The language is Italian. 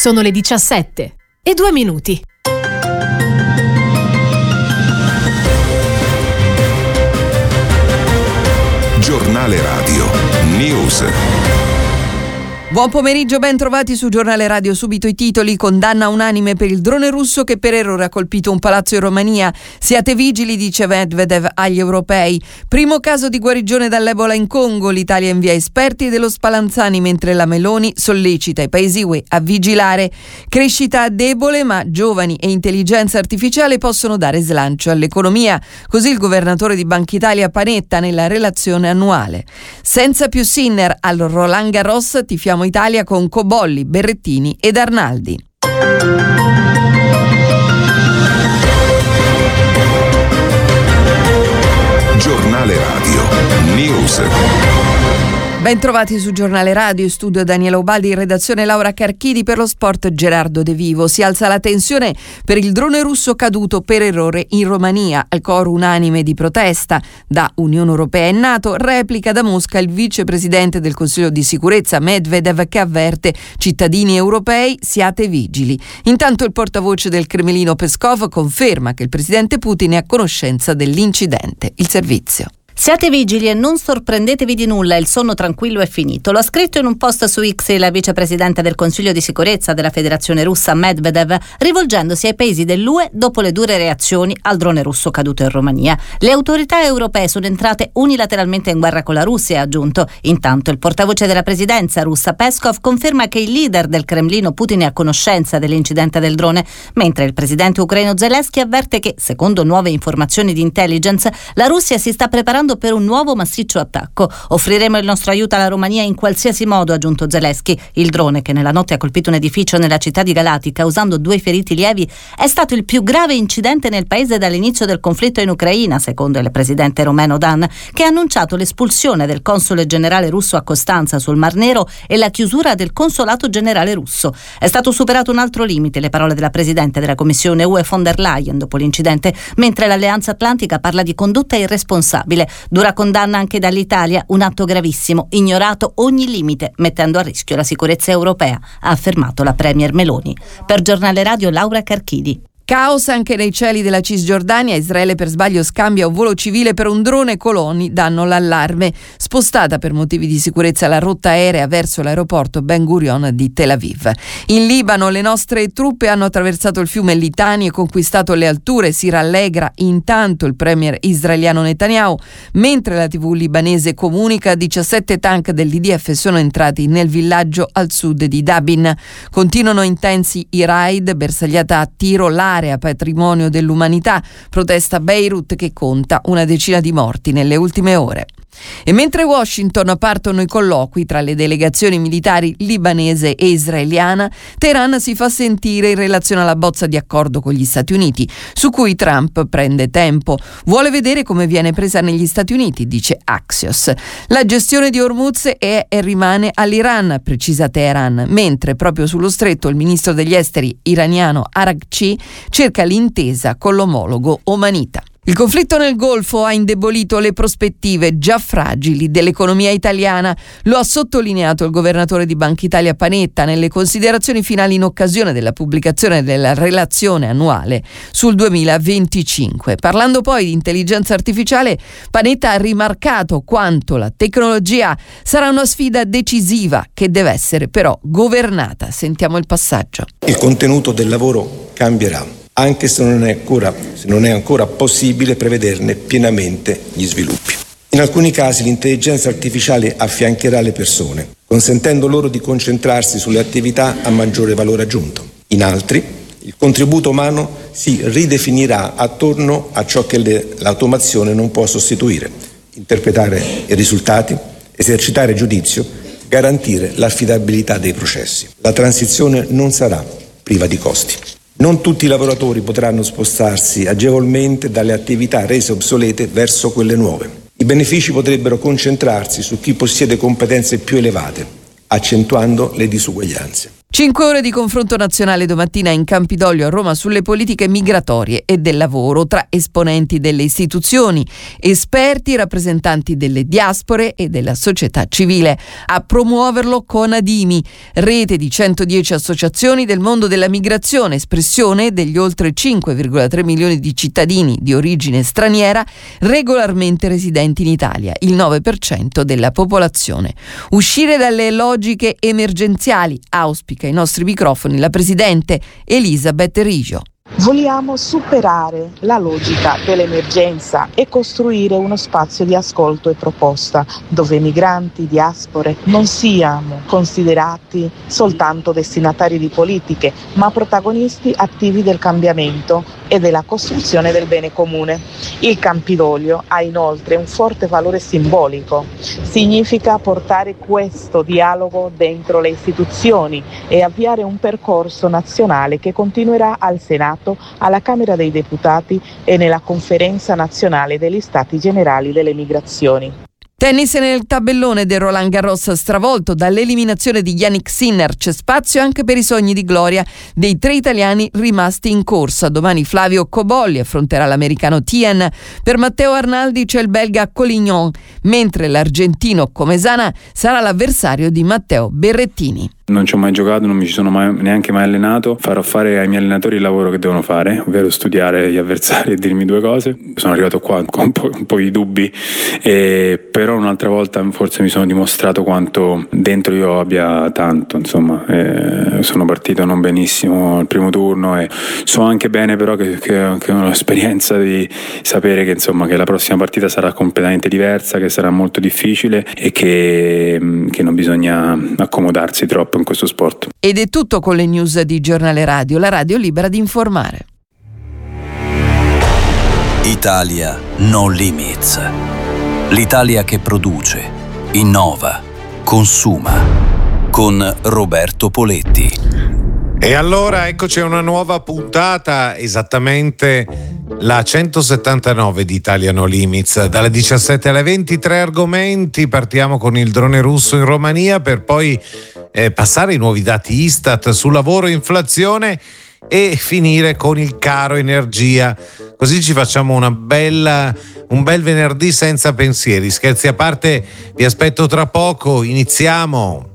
Sono le 17:02. Giornale Radio News. Buon pomeriggio, ben trovati su Giornale Radio. Subito i titoli: condanna unanime per il drone russo che per errore ha colpito un palazzo in Romania. Siate vigili, dice Medvedev agli europei. Primo caso di guarigione dall'Ebola in Congo. L'Italia invia esperti dello Spallanzani, mentre la Meloni sollecita i paesi UE a vigilare. Crescita debole, ma giovani e intelligenza artificiale possono dare slancio all'economia. Così il governatore di Banca Italia Panetta nella relazione annuale. Senza più Sinner, al Roland Garros tifiamo Italia con Cobolli, Berrettini ed Arnaldi. Giornale Radio News. Ben trovati su Giornale Radio, in studio Daniela Ubaldi, in redazione Laura Carchidi, per lo sport Gerardo De Vivo. Si alza la tensione per il drone russo caduto per errore in Romania. Al coro unanime di protesta da Unione Europea e NATO, replica da Mosca il vicepresidente del Consiglio di Sicurezza Medvedev, che avverte: cittadini europei, siate vigili. Intanto il portavoce del Cremlino Peskov conferma che il presidente Putin è a conoscenza dell'incidente. Il servizio. Siate vigili e non sorprendetevi di nulla, il sonno tranquillo è finito. Lo ha scritto in un post su X il vicepresidente del Consiglio di Sicurezza della Federazione Russa Medvedev, rivolgendosi ai paesi dell'UE dopo le dure reazioni al drone russo caduto in Romania. Le autorità europee sono entrate unilateralmente in guerra con la Russia, ha aggiunto. Intanto il portavoce della presidenza russa Peskov conferma che il leader del Cremlino Putin è a conoscenza dell'incidente del drone, mentre il presidente ucraino Zelensky avverte che, secondo nuove informazioni di intelligence, la Russia si sta preparando per un nuovo massiccio attacco. Offriremo il nostro aiuto alla Romania in qualsiasi modo, ha aggiunto Zelensky. Il drone, che nella notte ha colpito un edificio nella città di Galati, causando 2 feriti lievi, è stato il più grave incidente nel paese dall'inizio del conflitto in Ucraina, secondo il presidente romeno Dan, che ha annunciato l'espulsione del console generale russo a Costanza sul Mar Nero e la chiusura del consolato generale russo. È stato superato un altro limite, le parole della presidente della Commissione UE von der Leyen dopo l'incidente, mentre l'Alleanza Atlantica parla di condotta irresponsabile. Dura condanna anche dall'Italia, un atto gravissimo, ignorato ogni limite, mettendo a rischio la sicurezza europea, ha affermato la premier Meloni. Per Giornale Radio, Laura Carchidi. Caos anche nei cieli della Cisgiordania. Israele per sbaglio scambia un volo civile per un drone, coloni danno l'allarme. Spostata per motivi di sicurezza la rotta aerea verso l'aeroporto Ben Gurion di Tel Aviv. In Libano le nostre truppe hanno attraversato il fiume Litani e conquistato le alture. Si rallegra intanto il premier israeliano Netanyahu, mentre la TV libanese comunica 17 tank dell'IDF sono entrati nel villaggio al sud di Dabin. Continuano intensi i raid, bersagliata a tiro l'area patrimonio dell'umanità, protesta Beirut che conta una decina di morti nelle ultime ore. E mentre Washington partono i colloqui tra le delegazioni militari libanese e israeliana, Teheran si fa sentire in relazione alla bozza di accordo con gli Stati Uniti, su cui Trump prende tempo. Vuole vedere come viene presa negli Stati Uniti, dice Axios. La gestione di Hormuz è e rimane all'Iran, precisa Teheran, mentre proprio sullo stretto il ministro degli esteri iraniano Araghchi cerca l'intesa con l'omologo omanita. Il conflitto nel Golfo ha indebolito le prospettive già fragili dell'economia italiana. Lo ha sottolineato il governatore di Banca Italia Panetta nelle considerazioni finali in occasione della pubblicazione della relazione annuale sul 2025. Parlando poi di intelligenza artificiale, Panetta ha rimarcato quanto la tecnologia sarà una sfida decisiva che deve essere però governata. Sentiamo il passaggio. Il contenuto del lavoro cambierà, anche se non è ancora possibile prevederne pienamente gli sviluppi. In alcuni casi l'intelligenza artificiale affiancherà le persone, consentendo loro di concentrarsi sulle attività a maggiore valore aggiunto. In altri, il contributo umano si ridefinirà attorno a ciò che l'automazione non può sostituire: interpretare i risultati, esercitare giudizio, garantire l'affidabilità dei processi. La transizione non sarà priva di costi. Non tutti i lavoratori potranno spostarsi agevolmente dalle attività rese obsolete verso quelle nuove. I benefici potrebbero concentrarsi su chi possiede competenze più elevate, accentuando le disuguaglianze. 5 ore di confronto nazionale domattina in Campidoglio a Roma sulle politiche migratorie e del lavoro tra esponenti delle istituzioni, esperti, rappresentanti delle diaspore e della società civile. A promuoverlo Conadimi, rete di 110 associazioni del mondo della migrazione, espressione degli oltre 5,3 milioni di cittadini di origine straniera regolarmente residenti in Italia, il 9% della popolazione. Uscire dalle logiche emergenziali, auspica ai nostri microfoni la presidente Elisabeth Rigio. Vogliamo superare la logica dell'emergenza e costruire uno spazio di ascolto e proposta dove migranti, diaspore non siano considerati soltanto destinatari di politiche, ma protagonisti attivi del cambiamento e della costruzione del bene comune. Il Campidoglio ha inoltre un forte valore simbolico. Significa portare questo dialogo dentro le istituzioni e avviare un percorso nazionale che continuerà al Senato, alla Camera dei Deputati e nella Conferenza Nazionale degli Stati Generali delle Migrazioni. Tennis nel tabellone del Roland Garros stravolto dall'eliminazione di Jannik Sinner. C'è spazio anche per i sogni di gloria dei 3 italiani rimasti in corsa. Domani Flavio Cobolli affronterà l'americano Tien. Per Matteo Arnaldi c'è il belga Collignon, mentre l'argentino Comesana sarà l'avversario di Matteo Berrettini. Non ci ho mai giocato, non mi ci sono neanche mai allenato. Farò fare ai miei allenatori il lavoro che devono fare, ovvero studiare gli avversari e dirmi 2 cose. Sono arrivato qua con un po' di dubbi, però un'altra volta forse mi sono dimostrato quanto dentro io abbia tanto. Insomma, sono partito non benissimo al primo turno e so anche bene però che ho l'esperienza di sapere che insomma che la prossima partita sarà completamente diversa, che sarà molto difficile e che non bisogna accomodarsi troppo in questo sport. Ed è tutto con le news di Giornale Radio, la radio libera di informare. Italia No Limits. L'Italia che produce, innova, consuma. Con Roberto Poletti. E allora eccoci a una nuova puntata, esattamente la 179 di Italia No Limits, dalle 17 alle 23 argomenti. Partiamo con il drone russo in Romania per poi passare i nuovi dati Istat su lavoro e inflazione e finire con il caro energia. Così ci facciamo un bel venerdì senza pensieri. Scherzi a parte, vi aspetto tra poco, iniziamo.